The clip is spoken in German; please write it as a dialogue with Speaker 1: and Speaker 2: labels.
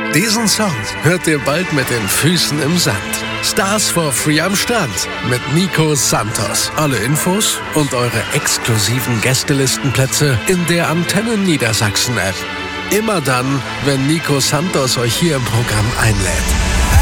Speaker 1: Diesen Song hört ihr bald mit den Füßen im Sand. Stars for Free am Start mit Nico Santos. Alle Infos und eure exklusiven Gästelistenplätze in der Antennen Niedersachsen App. Immer dann, wenn Nico Santos euch hier im Programm einlädt.